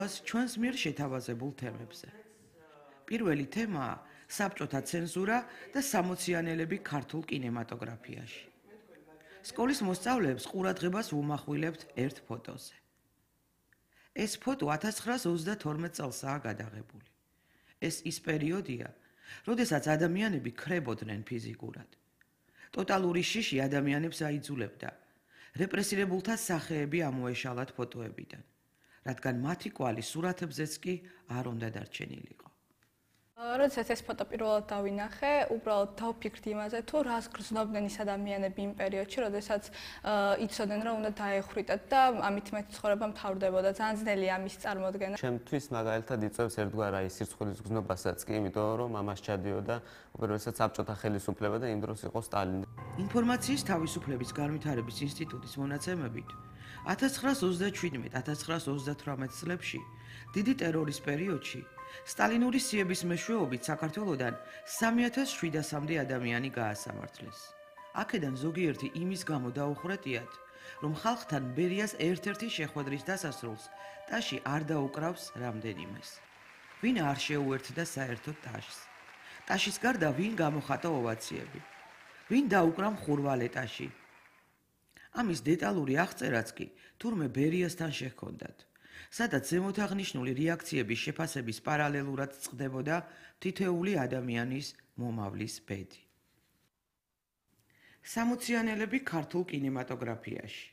ჩვენს მიერ შეთავაზებულ თემებზე. პირველი თემაა საბჭოთა ცენზურა და სამოციანელები ქართულ კინემატოგრაფიაში. სკოლის მოსწავლეებს ყურადღებას ვუმახვილებთ ერთ ფოტოზე. ეს ფოტო 1932 წელსაა გადაღებული. ეს ის პერიოდია, როდესაც ადამიანები ქრებოდნენ ფიზიკურად. ტოტალური შიში ადამიანებს აიძულებდა. რეპრესირებულთა სახეები ამოეშალათ ფოტოებიდან. რადგან მათი კვალი სურათებზეც კი არ უნდა დარჩენილიყო. როდესაც ეს ფოტო პირველად დავინახე, უბრალოდ დავფიქრდი იმაზე, თუ რას გრძნობდნენ ის ადამიანები იმ პერიოდში, როდესაც იცოდნენ, რომ უნდა დაეხრიტათ და ამით მეტ ცხოვრება მთავრდებოდა. ძალიან ძნელია ამის წარმოდგენა. ჩემთვის მაგალითად იწევს ერთგვარ აი სირცხვილის გზნობასაც კი, იმიტომ რომ მამას ჩადიოდა უპირველესად საბჭოთა ხელისუფლება და იმ დროს იყო სტალინი. ინფორმაციის თავისუფლების განვითარების ინსტიტუტის მონაცემებით 1927-1938 წლებში დიდი ტერორის პერიოდში სტალინური სიების მეშვეობით საქართველოდან 3700-მდე ადამიანი გაასამართლეს. აქედან ზოგიერთი იმის გამო დაუხრეტიათ, რომ ხალხთან ბერიას ერთ-ერთი შეხვედრის დასასრულს ტაში არ დაუკრავს რამდენიმეს. ვინ არ შეუერთდა საერთოდ ტაშს? ტაშის გარდა ვინ გამოხატა ოვაციები? ვინ დაუკრა მხურვალე ტაში? ამის დეტალური აღწერაც კი თურმე ბერიასთან შეჰქონდათ. სადაც ზემოთ აღნიშნული რეაქციების შეფასების პარალელურად წყდებოდა თითოეული ადამიანის მომავლის ბედი. სამოციანელები ქართულ კინემატოგრაფიაში.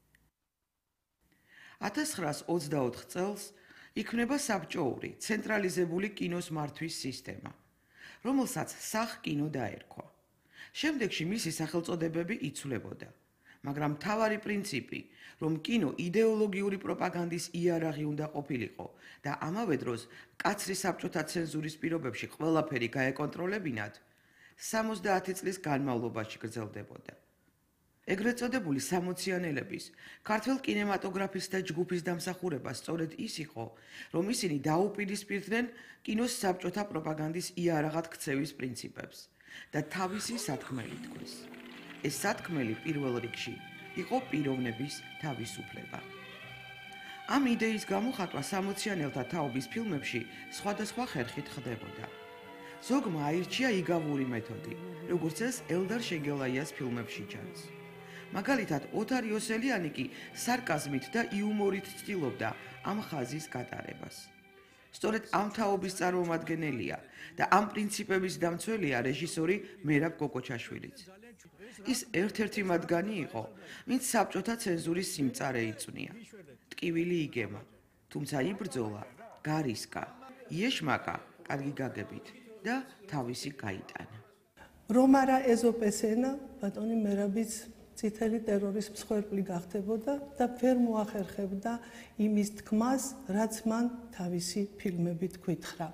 1924 წელს იქმნება საბჭოური ცენტრალიზებული კინოს მართვის სისტემა, რომელსაც სახკინო დაერქვა. შემდეგში მისი სახელწოდებები იცვლებოდა. მაგრამ მთავარი პრინციპი, რომ კინო იდეოლოგიური პროპაგანდის იარაღი უნდა ყოფილიყო და ამავე დროს მკაცრი საბჭოთა ცენზურის პირობებში ყველაფერი გაეკონტროლებინათ, 70 წლის განმავლობაში გრძელდებოდა. ეგრეთ წოდებული სამოციანელების, ქართველ კინემატოგრაფისტთა ჯგუფის დამსახურება სწორედ ის იყო, რომ ისინი დაუპირისპირდნენ კინოს საბჭოთა პროპაგანდის იარაღად ქცევის პრინციპებს და თავისი სათქმელი თქვეს. ეს სათქმელი პირველ რიგში იყო პიროვნების თავისუფლება. ამ იდეის გამოხატვა სამოციანელთა თაობის ფილმებში სხვადასხვა ხერხით ხდებოდა. ზოგმა აირჩია იგავური მეთოდი, როგორც ეს ელდარ შეგელაიას ფილმებში ჩანს. მაგალითად, ოთარ იოსელიანი კი სარკაზმით და იუმორით ცდილობდა ამ ხაზის გატარებას. სწორედ ამ თაობის წარმომადგენელია და ამ პრინციპების დამცველია რეჟისორი მერაბ კოკოჩაშვილიც. ის ერთ-ერთი მათგანი იყო, ვინც საბჭოთა ცენზურის სიმწარე იწვნია. ტკივილი იგემა, თუმცა იბრძოლა, გარისკა, იეშმაკა, კარგი გაგებით და თავისი გაიტანა. რომ არა ეზოპესენა, ბატონი მერაბიც წითელი ტერორის მსხვერპლი გახდებოდა და ვერ მოახერხებდა იმის თქმას, რაც მან თავისი ფილმებით გვითხრა.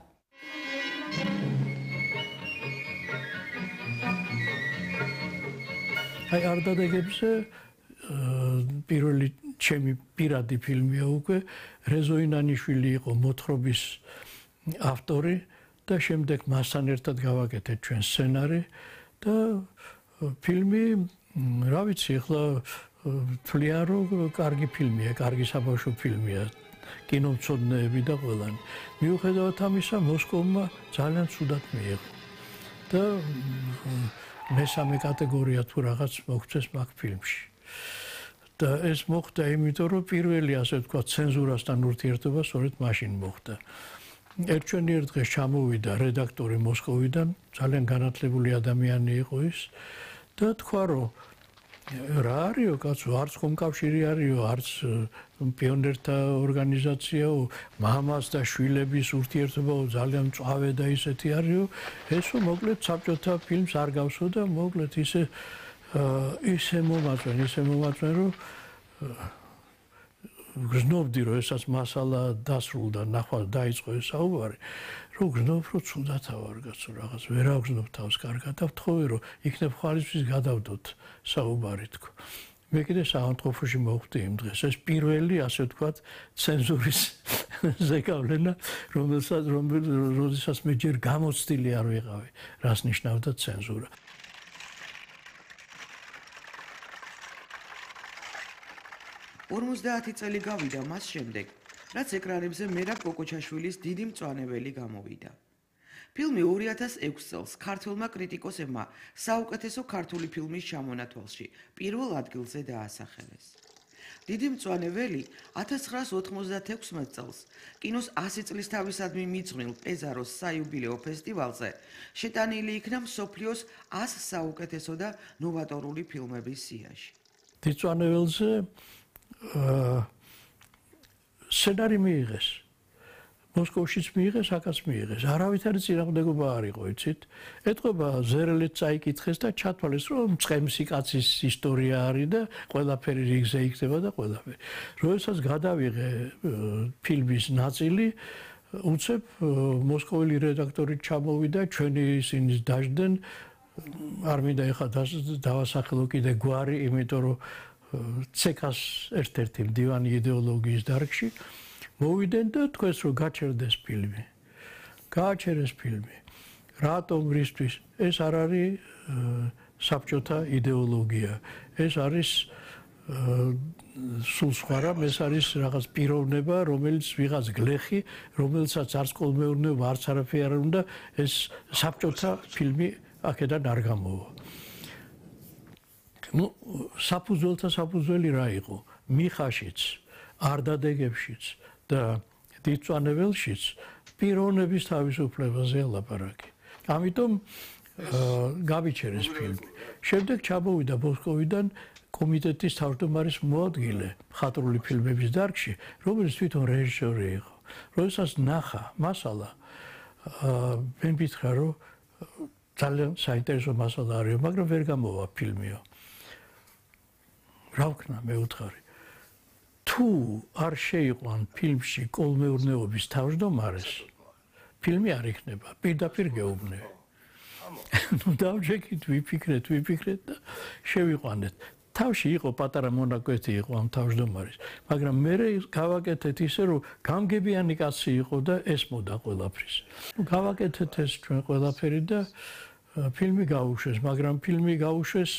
აი არდადეგებზე პირველი ჩემი პირადი ფილმია უკვე რეზო ინანიშვილი იყო მოთხრობის ავტორი და შემდეგ მასთან ერთად გავაკეთეთ ჩვენ სცენარი და ფილმი რა ვიცი ახლა თვლიან რომ კარგი ფილმია, კარგი საბავშვო ფილმია კინომცოდნეები და ყველანი. მიუხედავად ამისა მოსკოვმა ძალიან ცუდად მიიღო და მესამე კატეგორია თუ რაღაც მოგვწეს მაგ ფილმში. და ეს მოხდა იმიტომ, რომ პირველი ასე ვთქვათ ცენზურასთან ურთიერთობა სწორედ მაშინ მოხდა. ერთჩვენიერ დღეს ჩამოვიდა რედაქტორი მოსკოვიდან, ძალიან განათლებული ადამიანი იყო ის და თქვა, რომ რა არისო კაცო, არც ხომკავშირი არისო, არც პიონერთა ორგანიზაციაო, მამას და შვილების ურთიერთობაო ძალიან მწვავე და ისეთი არისო, ესო მოკლედ საბჭოთა ფილმს არ გავსო და მოკლედ ისე მომაწვენ, რომ გრძნობდი, რომ ესაც მასალა დასრულდა, ნახვა დაიწყო ეს საუბარი, რომ გრძნობ, რომ ცუდათა ვარ კაცო, რაღაც ვერ აგრძნობ თავს კარგად და ვთხოვე, რომ იქნებ ხვალისთვის გადავდოთ საუბარი თქო. მე კიდე საავადმყოფოში მოვხვდი იმ დღეს. ეს პირველი, ასე ვთქვათ, ცენზურის ზეგავლენა, რომელსაც მე ჯერ გამოცდილი არ ვიყავი, რას ნიშნავდა ცენზურა. 50 წელი გავიდა მას შემდეგ, რაც ეკრანებზე მერაბ კოკოჩაშვილის დიდი მწვანეველი გამოვიდა. ფილმი 2006 წელს ქართველმა კრიტიკოსებმა საუკეთესო ქართული ფილმის ჩამონათვალში პირველ ადგილზე დაასახელეს. დიდი მწვანეველი 1996 წელს კინოს 100 წლის თავისადმი მიძღვნილ პეზაროს საიუბილეო ფესტივალზე შეტანილი იქნა მსოფლიოს 100 საუკეთესო და ნოვატორული ფილმების სიაში. დიდი მწვანეველზე სცენარი მიიღეს. მოსკოვშიც მიიღეს, აქაც მიიღეს. არავითარი წინააღმდეგობა არ იყო, იცით? ეთყობა ზერელეთ წაიკითხეს და ჩათვალეს, რომ მწყემსი კაცის ისტორია არის და ყველაფერი რიგზე იქნება და ყველაფერი. როდესაც გადავიღე ფილმის ნაწილი, უცებ მოსკოველი რედაქტორი ჩამოვიდა, ჩვენი ისინი დაждდნენ. არ მინდა ეხლა დავასახელო კიდე გვარი, იმიტომ რომ ცეკას ერთ-ერთი მდივანი იდეოლოგიის დარგში მოვიდნენ და თქვენს რომ გაჩერდეს ფილმი. გააჩერეს ფილმი. რატომ რისთვის? ეს არ არის საბჭოთა იდეოლოგია. ეს არის სულ სხვა რამ, ეს არის რაღაც პიროვნება, რომელიც ვიღაც გლეხი, რომელსაც არც კოლმეურნეობა, არც არაფერი არ უნდა, ეს საბჭოთა ფილმი აქედან არ გამოვა. ნუ საფუძველთა საფუძველი რა იყო? მიხაშიც, არდადეგებშიც და დიდწვანეველშიც პიროვნების თავისუფლებაზე ლაპარაკი. ამიტომ გავიჩერეს ფილმი. შემდეგ ჩამოვიდა მოსკოვიდან კომიტეტის თავმჯდომარის მოადგილე მხატვრული ფილმების დარგში, რომელიც თვითონ რეჟისორი იყო. როდესაც ნახა მასალა, მე მითხრა, რომ ძალიან საინტერესო მასალა არის, მაგრამ ვერ გამოვა ფილმიო. რა ვქნა, მე უთხარი. თუ არ შეიყვან ფილმში კოლმეურნეობის თავმჯდომარეს, ფილმი არ იქნება, პირდაპირ გეუბნე. ნუ დავჯექით, ვიფიქრეთ და შევიყვანეთ. თავში იყო პატარა მონაკვეთი იყო ამ თავმჯდომარის, მაგრამ მე გავაკეთეთ ისე, რომ გამგებიანი კაცი იყო და ესმოდა ყველაფრის. ნუ გავაკეთეთ ეს ჩვენ ყველაფერი და ფილმი გაუშვეს, მაგრამ ფილმი გაუშვეს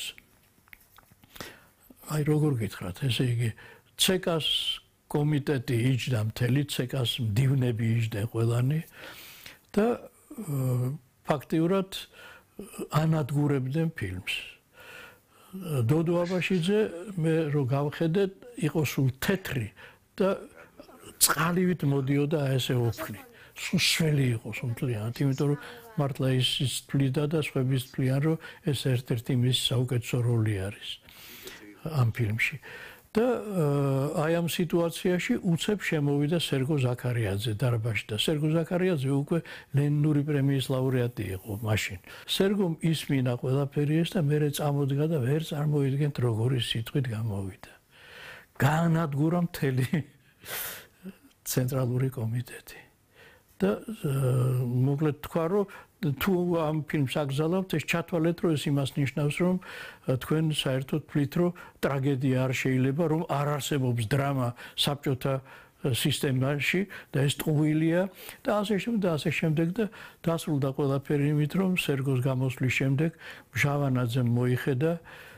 აი როგორ გითხრათ, ესე იგი ცეკას კომიტეტი იჯდა მთელი, ცეკას მდივნები იჯდნენ ყველანი და ფაქტიურად ანადგურებდნენ ფილმს. დოდო აბაშიძე მე რო გავხედე, იყო სულ თეთრი და წყალივით მოდიოდა ესე ოფლი. სულ შველი იყო სულთლიანად, იმიტომ რომ მართლა ის თვლიდა და სხვების თვლიან, რომ ეს ერთ-ერთი მის საუკეთესო როლი არის ამ ფილმში. და აი ამ სიტუაციაში უცებ შემოვიდა სერგო ზაქარიაძე დარბაზში და სერგო ზაქარიაძე უკვე ლენინური პრემიის ლაურეატი იყო მაშინ. სერგომ ისმინა ყველაფერი ეს და მერე წამოდგა და ვერ წარმოიდგენთ როგორი სიტყვით გამოვიდა. გაანადგურა მთელი ცენტრალური კომიტეტი. და მოკლედ თქვა, რომ თუ ამ ფილმს აგზავნებთ, ეს ჩათვალეთ, რომ ეს იმას ნიშნავს, რომ თქვენ საერთოდ თვლით, რომ ტრაგედია არ შეიძლება, რომ არ არსებობს დრამა საბჭოთა სისტემაში და ეს ტყუილია და ასე შემდეგ და დასრულდა ყველაფერი იმით, რომ სერგოს გამოსვლის შემდეგ მჟავანაძემ მოიხედა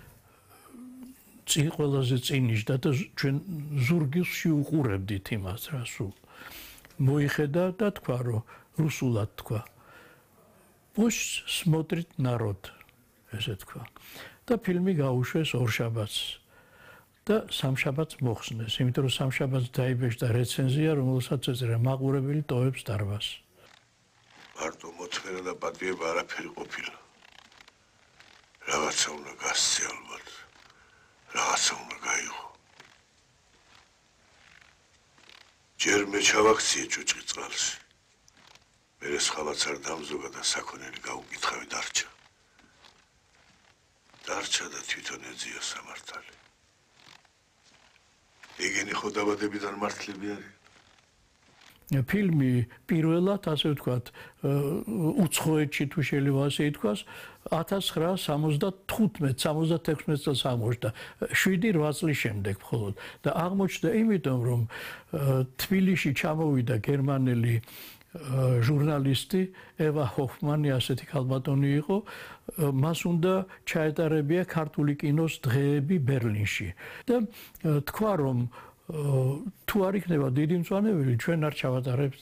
ყველაზე წინიშდა და ჩვენ ზურგილში უყურებდით იმას რა სულ. მოიხედა და თქვა, რომ რუსულად თქვა. Пусть смотрит народ, ესე თქვა. და ფილმი გაუშვეს ორშაბათს და სამშაბათს მოხსნეს, იმიტომ რომ სამშაბათს დაიბეჭდა რეცენზია, რომელსაც ეწერა მაყურებელი ტოვებს დარბაზს. მარტო მოთმენა და პატიება არაფერი ყოფილა. რაღაცა უნდა გასცე ალბათ. რაღაცა უნდა გაიღო. ჯერ მე ჩავაქციე ჭუჭყი წყალში. მერე სხვაც არ დამზოგა და საქონელი გაუკითხავი დარჩა. დარჩა და თვითონ ეძია სამართალი. ეგენი ხო დაბადებიდან მართლები არის? ფილმი პირველად, ასე ვთქვათ, უცხოეთში თუ შეიძლება ასე ითქვას, 1975-76 წელს აღმოჩნდა, 7-8 წლის შემდეგ მხოლოდ და აღმოჩნდა იმიტომ, რომ თბილისში ჩამოვიდა გერმანელი ჟურნალისტი ევა ჰოფმანი, ასეთი ქალბატონი იყო, მას უნდა ჩაეტარებია ქართული კინოს დღეები ბერლინში და თქვა, რომ თუ არ იქნება დიდი მწვანებელი, ჩვენ არ ჩავატარებთ